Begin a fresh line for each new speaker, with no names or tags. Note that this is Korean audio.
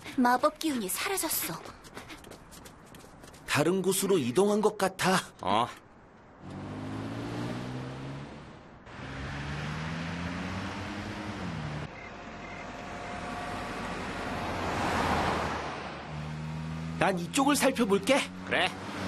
마법 기운이 사라졌어.
다른 곳으로 이동한 것 같아. 난 이쪽을 살펴볼게.
그래.